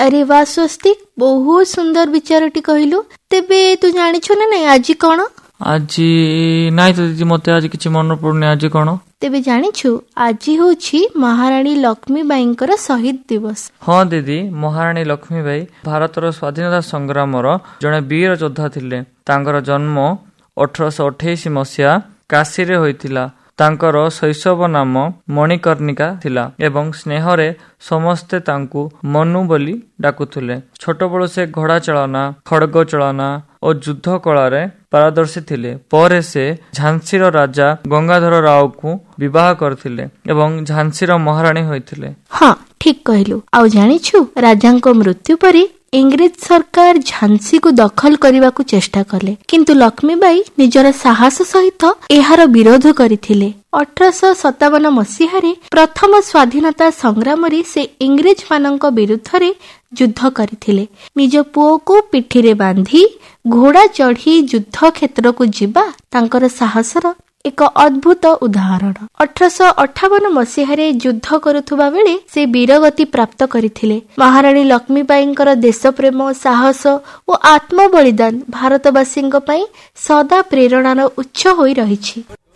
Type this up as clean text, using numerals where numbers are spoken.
ଆରେ ବା ସ୍ୱସ୍ତିକ, ବହୁତ ସୁନ୍ଦର ବିଚାରଟି କହିଲୁ। ତେବେ ତୁ ଜାଣିଛୁ ନା ନାଇଁ ଆଜି କଣ? ଆଜି ନାଇଁ ତ ଦିଦି, ମତେ ଆଜି କିଛି ମନେ ପଡୁନି ଆଜି କଣ। ତେବେ ଜାଣିଛୁ ଆଜି ହଉଛି ମହାରାଣୀ ଲକ୍ଷ୍ମୀବାଇଙ୍କର ଶହୀଦ ଦିବସ। ହଁ ଦିଦି, ମହାରାଣୀ ଲକ୍ଷ୍ମୀବାଇ ଭାରତର ସ୍ୱାଧୀନତା ସଂଗ୍ରାମର ଜଣେ ବୀର ଯୋଦ୍ଧା ଥିଲେ। ତାଙ୍କର ଜନ୍ମ 1828 ମସିହା କାଶୀରେ ହୋଇଥିଲା। ତାଙ୍କର ଶୈଶବ ନାମ ମଣିକର୍ଣ୍ଣିକା ଥିଲା ଏବଂ ସ୍ନେହରେ ସମସ୍ତେ ତାଙ୍କୁ ମନୁ ବୋଲି ଡାକୁଥିଲେ। ଛୋଟବେଳୁ ସେ ଘୋଡ଼ା ଚାଳନା, ଖଡ୍ଗ ଚାଳନା ଓ ଯୁଦ୍ଧ କଳାରେ ପାରଦର୍ଶୀ ଥିଲେ। ପରେ ସେ ଝାନ୍ସୀର ରାଜା ଗଙ୍ଗାଧର ରାଓଙ୍କୁ ବିବାହ କରିଥିଲେ ଏବଂ ଝାନ୍ସୀର ମହାରାଣୀ ହୋଇଥିଲେ। ହଁ, ଠିକ କହିଲୁ। ଆଉ ଜାଣିଛୁ ରାଜାଙ୍କ ମୃତ୍ୟୁ ପରେ ଇଂରେଜ ସରକାର ଝାନ୍ସୀକୁ ଦଖଲ କରିବାକୁ ଚେଷ୍ଟା କଲେ, କିନ୍ତୁ ଲକ୍ଷ୍ମୀବାଇ ନିଜର ସାହସ ସହିତ ଏହାର ବିରୋଧ କରିଥିଲେ। 1857 ମସିହାରେ ପ୍ରଥମ ସ୍ୱାଧୀନତା ସଂଗ୍ରାମରେ ସେ ଇଂରେଜ ମାନଙ୍କ ବିରୁଦ୍ଧରେ ଯୁଦ୍ଧ କରିଥିଲେ। ନିଜ ପୁଅକୁ ପିଠିରେ ବାନ୍ଧି ଘୋଡ଼ା ଚଢ଼ି ଯୁଦ୍ଧ କ୍ଷେତ୍ରକୁ ଯିବା ତାଙ୍କର ସାହସର ଏକ ଅଦ୍ଭୁତ ଉଦାହରଣ। 1858 ମସିହାରେ ଯୁଦ୍ଧ କରୁଥିବା ବେଳେ ସେ ବୀରଗତି ପ୍ରାପ୍ତ କରିଥିଲେ। ମହାରାଣୀ ଲକ୍ଷ୍ମୀବାଇଙ୍କର ଦେଶପ୍ରେମ, ସାହସ ଓ ଆତ୍ମବଳିଦାନ ଭାରତବାସୀଙ୍କ ପାଇଁ ସଦା ପ୍ରେରଣାର ଉତ୍ସ ହୋଇ ରହିଛି।